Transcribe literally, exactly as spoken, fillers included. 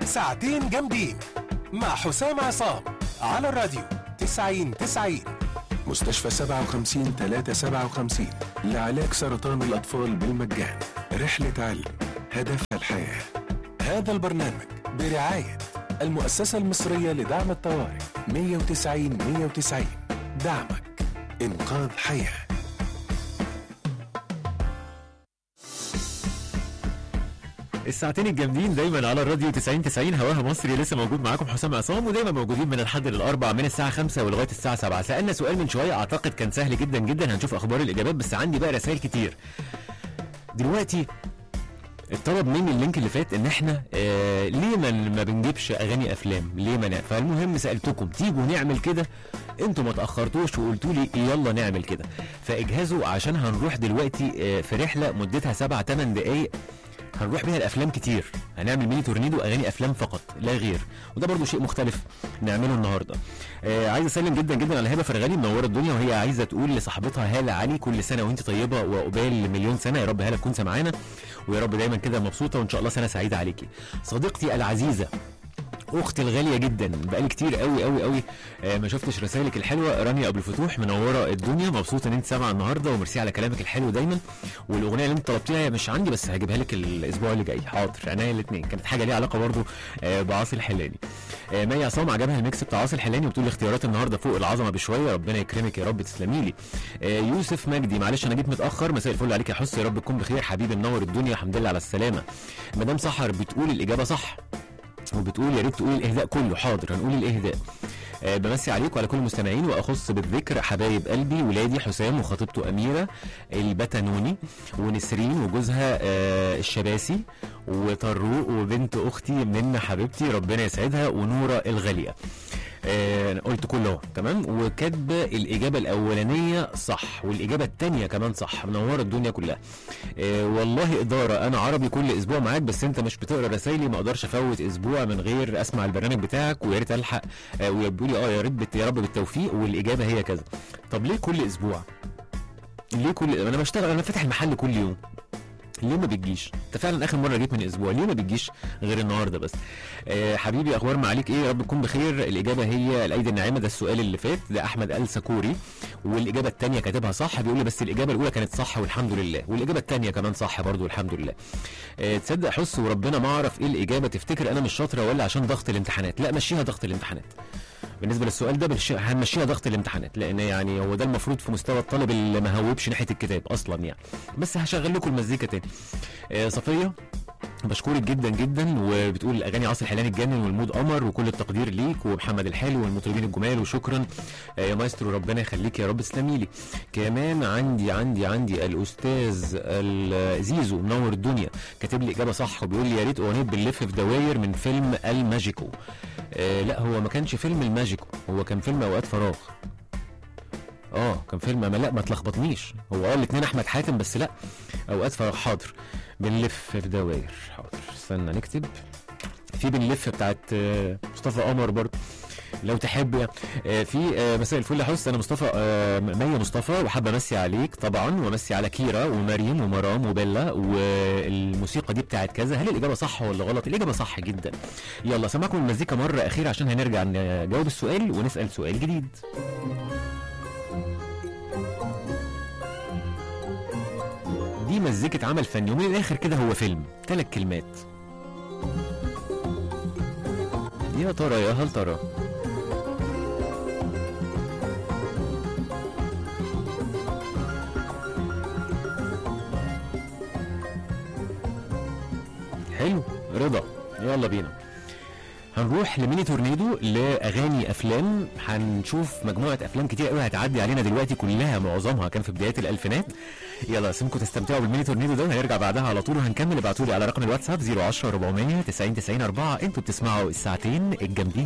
ساعتين جامدين مع حسام عصام على الراديو تسعين تسعين. مستشفى سبعة وخمسين ثلاثة سبعة وخمسين لعلاج سرطان الأطفال بالمجان. رحلة علم هدف الحياة. هذا البرنامج برعاية المؤسسة المصرية لدعم الطوارئ مية وتسعين مية وتسعين. دعمك إنقاذ حياة. الساعتين الجامدين دايما على الراديو تسعين تسعين هواها مصري. لسه موجود معاكم حسام عصام، ودايما موجودين من الحد للاربع من الساعه خمسة ولغايه الساعه سبعة. سالنا سؤال من شويه اعتقد كان سهل جدا جدا، هنشوف اخبار الاجابات، بس عندي بقى رسائل كتير دلوقتي. اتطلب مني اللينك اللي فات ان احنا آه ليه ما ما بنجيبش اغاني افلام، ليه ما نعمل. فالمهم سالتكم تيجوا نعمل كده، انتوا ما تاخرتوش وقلتوا لي يلا نعمل كده. فاجهزوا عشان هنروح دلوقتي آه في رحله مدتها سبعة ثمان دقائق، هنروح بيها الافلام كتير. هنعمل ميني تورنيدو اغاني افلام فقط لا غير، وده برضو شيء مختلف نعمله النهارده. آه عايز اسلم جدا جدا على هبه فرغلي منوره الدنيا، وهي عايزه تقول لصاحبتها هاله علي كل سنه وانت طيبه وعقبال مليون سنه. يا رب هاله تكون سمعانا، ويا رب دايما كده مبسوطه، وان شاء الله سنه سعيده عليكي. صديقتي العزيزه اختي الغاليه جدا، بقالي كتير قوي قوي قوي آه ما شفتش رسائلك الحلوه. رانيا ابو الفتوح منوره الدنيا، مبسوطه ان انت سامعه النهارده، وميرسي على كلامك الحلو دايما. والاغنيه اللي انت طلبتيها مش عندي بس هجيبها لك الاسبوع اللي جاي. حاضر عينيا الاثنين. كانت حاجه ليها علاقه برضو آه بعاصي الحلاني. آه مي عصام عجبها الميكس بتاع عاصي الحلاني، وبتقول اختيارات النهارده فوق العظمه بشويه. ربنا يكرمك يا رب، تسلمي لي. آه يوسف مجدي معلش انا جيت متاخر، مساء الفل عليك يا حس، يا رب تكون بخير حبيبي منور الدنيا، الحمد لله على السلامه. مدام سحر بتقول الاجابه صح، وبتقول يا ريت تقول الاهداء كله. حاضر هنقول الاهداء. أه بمسي عليكم وعلى كل المستمعين، واخص بالذكر حبايب قلبي ولادي حسام وخطيبته اميره البتنوني، ونسرين وجوزها أه الشباسي، وطروق وبنت اختي منى حبيبتي ربنا يسعدها، ونوره الغاليه. آه قلت كله تمام، وكاتبه الاجابه الاولانيه صح، والاجابه الثانيه كمان صح. منوره الدنيا كلها. آه والله اداره انا عربي كل اسبوع معاك، بس انت مش بتقرا رسايلي، ما اقدرش افوت اسبوع من غير اسمع البرنامج بتاعك، ويا ريت الحق. آه ويقولوا لي اه يا ريت يا رب بالتوفيق، والاجابه هي كذا. طب ليه كل اسبوع؟ ليه كل انا بشتغل، انا فاتح المحل كل يوم، ليه ما بتجيش؟ انت فعلا اخر مره جيت من اسبوع، ليه ما بتجيش غير النهارده بس؟ آه حبيبي اخبار معاليك ايه؟ يا رب تكون بخير. الاجابه هي الايدي الناعمه، ده السؤال اللي فات، ده احمد السكوري، والاجابه الثانيه كاتبها صح، بيقول لي بس الاجابه الاولى كانت صح والحمد لله، والاجابه الثانيه كمان صح برضو والحمد لله. آه تصدق حس وربنا ما اعرف ايه الاجابه، تفتكر انا مش شاطره ولا عشان ضغط الامتحانات؟ لا مشيها ضغط الامتحانات. بالنسبه للسؤال ده هنمشيها ضغط الامتحانات، لان يعني هو ده المفروض في مستوى الطالب اللي ما هوبش ناحيه الكتاب اصلا يعني. بس هشغل لكم المزيكا تاني. آه صفيه بشكرك جدا جدا، وبتقول اغاني عاصي الحلاني اتجنن والمود قمر، وكل التقدير ليك ومحمد الحلو والمطربين الجمال، وشكرا آه يا مايسترو ربنا يخليك يا رب، تسلمي لي. كمان عندي عندي عندي الاستاذ زيزو منور الدنيا، كاتب لي اجابه صح، وبيقول لي يا ريت اغنيه بنلف في دواير من فيلم الماجيكو. آه لا هو ما كانش فيلم الماجيكو، هو كان فيلم اوقات فراغ. اه كان فيلم، ما لا ما تلخبطنيش، هو اه الاثنين احمد حاتم بس لا اوقات فراغ. حاضر بنلف في دواير. حاضر استنى نكتب في بنلف بتاعت مصطفى قمر برضه لو تحب يعني. في مساء الفل يا حس، انا مصطفى مي مصطفى، وحابه امسي عليك طبعا، وامسي على كيرا ومريم ومرام وبيلا، والموسيقى دي بتاعت كذا. هل الاجابه صح ولا غلط؟ الاجابه صح جدا. يلا سمعكم المزيكا مره اخيره عشان هنرجع نجاوب السؤال ونسال سؤال جديد. دي مزيكة عمل فني، ومن الاخر كده هو فيلم ثلاث كلمات. يا ترى يا هل ترى؟ حلو رضا، يلا بينا. هنروح لميني تورنيدو لاغاني افلام، هنشوف مجموعه افلام كتير قوي هتعدي علينا دلوقتي، كلها معظمها كان في بدايات الالفينات. يلا اسيبكم تستمتعوا بالميني تورنيدو ده، وهنرجع بعدها على طول وهنكمل. ابعتوا لي على رقم الواتساب صفر عشرة أربعمية تسعين تسعين أربعة. انتوا بتسمعوا الساعتين الجامدين.